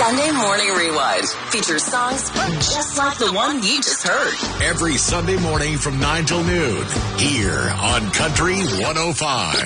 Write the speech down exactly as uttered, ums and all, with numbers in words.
Sunday Morning Rewind features songs just like the one you just heard. Every Sunday morning from nine till noon here on Country one oh five.